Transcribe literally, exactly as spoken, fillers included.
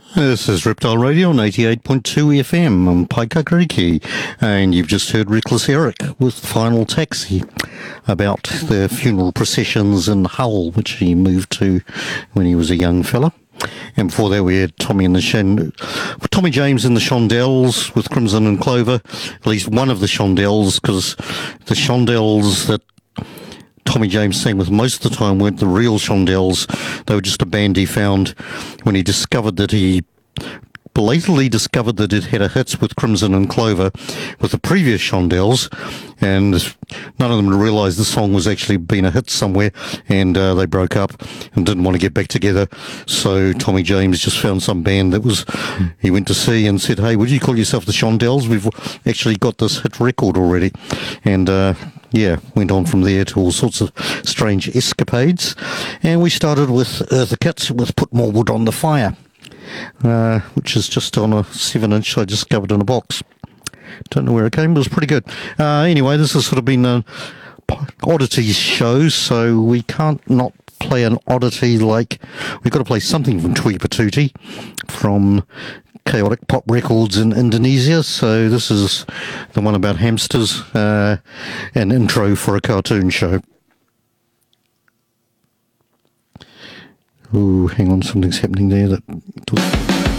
This is Reptile Radio on eighty-eight point two F M on Paikakariki, and you've just heard Reckless Eric with Final Taxi about the funeral processions in Hull, which he moved to when he was a young fella. And before that we had Tommy and the Shon- Tommy James and the Shondells with Crimson and Clover, at least one of the Shondells, because the Shondells that Tommy James sang with most of the time weren't the real Shondells. They were just a band he found when he discovered that he belatedly discovered that it had a hit with Crimson and Clover with the previous Shondells, and none of them realised the song was actually been a hit somewhere, and uh, they broke up and didn't want to get back together. So Tommy James just found some band that was he went to see and said, "Hey, would you call yourself the Shondells? We've actually got this hit record already," and uh, yeah, went on from there to all sorts of strange escapades. And we started with Eartha Kitt with Put More Wood on the Fire, uh, which is just on a seven inch I discovered in a box. Don't know where it came, but it was pretty good. Uh, anyway, this has sort of been a oddities show, so we can't not play an oddity. Like, we've got to play something from Tui Patuti from Chaotic Pop Records in Indonesia. So this is the one about hamsters, uh, an intro for a cartoon show. Ooh, hang on, something's happening there. That